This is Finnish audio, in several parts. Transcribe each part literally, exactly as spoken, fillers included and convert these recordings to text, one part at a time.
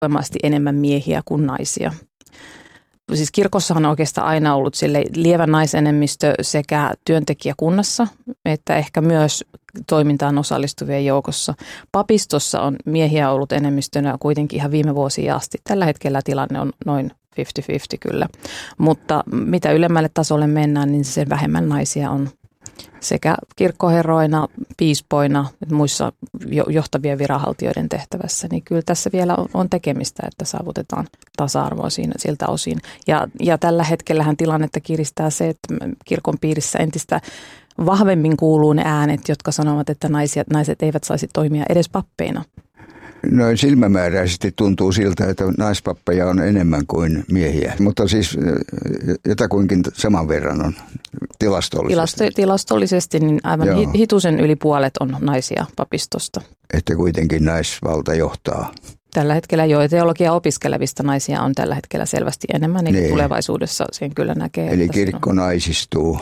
voimakkaasti enemmän miehiä kuin naisia. Siis kirkossahan on oikeastaan aina ollut sille lievä naisenemmistö sekä työntekijäkunnassa että ehkä myös toimintaan osallistuvien joukossa. Papistossa on miehiä ollut enemmistönä kuitenkin ihan viime vuosia asti. Tällä hetkellä tilanne on noin viisikymmentä viisikymmentä kyllä, mutta mitä ylemmälle tasolle mennään, niin sen vähemmän naisia on sekä kirkkoherroina, piispoina että muissa johtavien viranhaltijoiden tehtävässä. Niin kyllä tässä vielä on tekemistä, että saavutetaan tasa-arvoa siinä, siltä osin. Ja, ja tällä hetkellähän tilannetta kiristää se, että kirkon piirissä entistä vahvemmin kuuluu ne äänet, jotka sanovat, että naiset, naiset eivät saisi toimia edes pappeina. Noin silmämääräisesti tuntuu siltä, että naispappeja on enemmän kuin miehiä, mutta siis jotakuinkin saman verran on tilastollisesti. Tilasto, tilastollisesti niin aivan Joo. hitusen yli puolet on naisia papistosta. Että kuitenkin naisvalta johtaa. Tällä hetkellä jo teologia opiskelevista naisia on tällä hetkellä selvästi enemmän, eli niin. Tulevaisuudessa sen kyllä näkee. Eli kirkko on... naisistuu.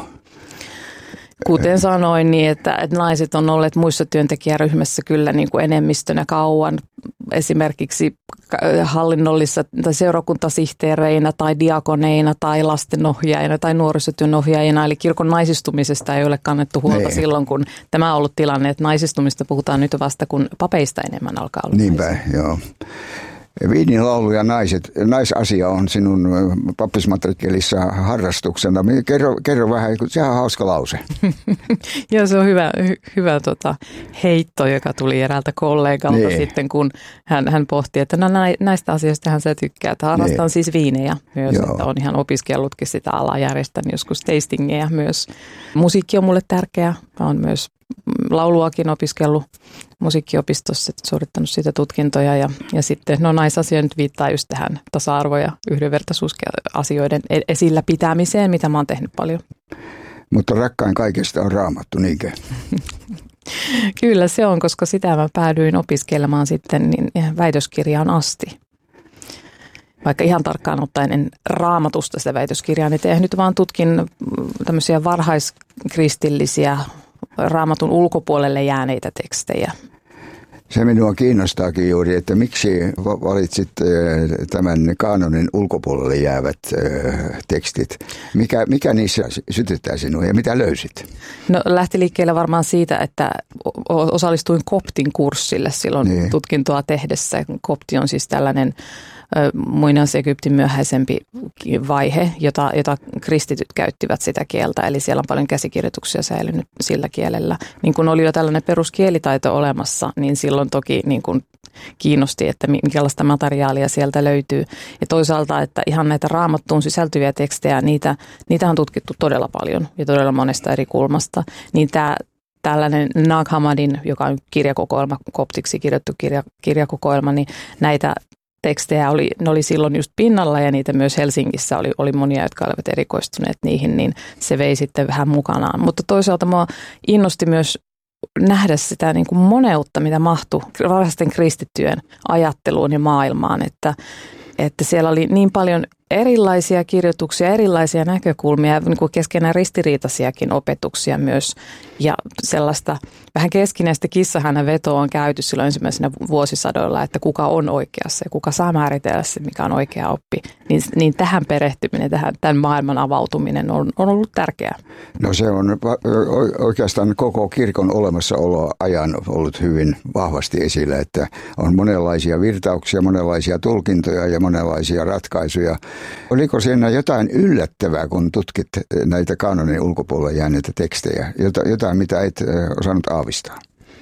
Kuten sanoin, niin että, että naiset on olleet muissa työntekijäryhmissä kyllä niin kuin enemmistönä kauan. Esimerkiksi hallinnollisissa tai seurakuntasihteereinä tai diakoneina tai lastenohjaajina tai nuorisotyönohjaajina. Eli kirkon naisistumisesta ei ole kannettu huolta Nei. silloin, kun tämä on ollut tilanne, että naisistumista puhutaan nyt vasta, kun papeista enemmän alkaa olla Niinpä, naisia. joo. Viinin laulu ja naiset, naisasia on sinun pappismatrikkelissa harrastuksena. Kerro, kerro vähän, sehän on hauska lause. Joo, se on hyvä, hy, hyvä tota, heitto, joka tuli eräältä kollegalta nee. sitten, kun hän, hän pohti, että no näistä asioista hän se tykkää. Harrastan nee. siis viinejä myös, Joo. että on ihan opiskellutkin sitä alaa, järjestän joskus tastingeja myös. Musiikki on mulle tärkeä, olen myös lauluakin opiskellut musiikkiopistossa, suorittanut siitä tutkintoja ja, ja sitten no naisasia nyt viittaa just tähän tasa-arvo- ja yhdenvertaisuusasioiden esillä pitämiseen, mitä mä oon tehnyt paljon. Mutta rakkain kaikesta on Raamattu, niinkö? Kyllä se on, koska sitä mä päädyin opiskelemaan sitten niin väitöskirjaan asti. Vaikka ihan tarkkaan ottaen en Raamatusta sitä väitöskirjaa niin tehnyt, vaan tutkin tämmöisiä varhaiskristillisiä Raamatun ulkopuolelle jääneitä tekstejä. Se minua kiinnostaakin juuri, että miksi valitsit tämän kaanonin ulkopuolelle jäävät tekstit. Mikä, mikä niissä sytyttää sinua ja mitä löysit? No lähti liikkeelle varmaan siitä, että osallistuin koptin kurssille silloin niin. tutkintoa tehdessä. Kopti on siis tällainen muinais-Egyptin myöhäisempi vaihe, jota, jota kristityt käyttivät sitä kieltä. Eli siellä on paljon käsikirjoituksia säilynyt sillä kielellä. Niin kun oli jo tällainen peruskielitaito olemassa, niin silloin toki niin kun kiinnosti, että minkälaista materiaalia sieltä löytyy. Ja toisaalta, että ihan näitä Raamattuun sisältyviä tekstejä, niitä, niitä on tutkittu todella paljon ja todella monesta eri kulmasta. Niin tämä tällainen Nag Hammadin, joka on kirjakokoelma, koptiksi kirjoittu kirja, kirjakokoelma, niin näitä tekstejä oli, ne oli silloin just pinnalla ja niitä myös Helsingissä oli, oli monia, jotka olivat erikoistuneet niihin, niin se vei sitten vähän mukanaan. Mutta toisaalta mua innosti myös nähdä sitä niin kuin moneutta, mitä mahtui varhaisten kristittyjen ajatteluun ja maailmaan, että, että siellä oli niin paljon erilaisia kirjoituksia, erilaisia näkökulmia, niin kuin keskenään ristiriitaisiakin opetuksia myös ja sellaista vähän keskinäistä kissahännän vetoa on käyty silloin ensimmäisenä vuosisadoilla, että kuka on oikeassa ja kuka saa määritellä se, mikä on oikea oppi. Niin, niin tähän perehtyminen, tähän, tämän maailman avautuminen on, on ollut tärkeää. No se on oikeastaan koko kirkon olemassaolo ajan ollut hyvin vahvasti esillä, että on monenlaisia virtauksia, monenlaisia tulkintoja ja monenlaisia ratkaisuja. Oliko siinä jotain yllättävää, kun tutkit näitä kaanonin ulkopuolella jääneitä tekstejä? Jotain, mitä et osannut aavistaa?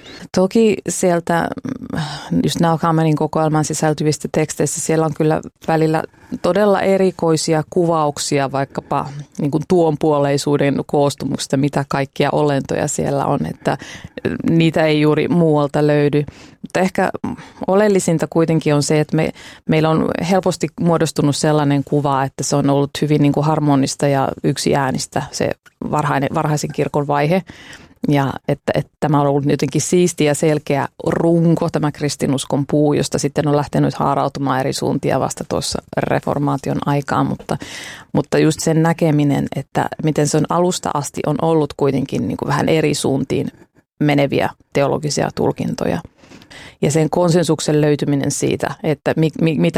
Toki sieltä just Nag Hammadin kokoelman sisältyvistä teksteistä siellä on kyllä välillä todella erikoisia kuvauksia vaikkapa niin kuin tuonpuoleisuuden koostumuksesta, mitä kaikkia olentoja siellä on, että niitä ei juuri muualta löydy. Mutta ehkä oleellisinta kuitenkin on se, että me, meillä on helposti muodostunut sellainen kuva, että se on ollut hyvin niin kuin harmonista ja yksiäänistä se varhainen, varhaisen kirkon vaihe. Ja että, että tämä on ollut jotenkin siisti ja selkeä runko, tämä kristinuskon puu, josta sitten on lähtenyt haarautumaan eri suuntia vasta tuossa reformaation aikaan. Mutta, mutta just sen näkeminen, että miten se on alusta asti on ollut kuitenkin niin kuin vähän eri suuntiin meneviä teologisia tulkintoja. Ja sen konsensuksen löytyminen siitä, että mi, mi, mitä